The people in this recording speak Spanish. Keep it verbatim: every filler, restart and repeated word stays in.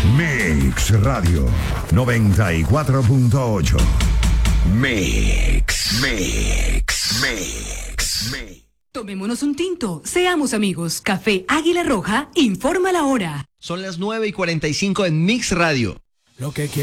Mix Radio noventa y cuatro punto ocho. Mix, Mix, Mix, Mix. Tomémonos un tinto, seamos amigos. Café Águila Roja informa la hora. Son las nueve y cuarenta y cinco en Mix Radio. Lo que quiero.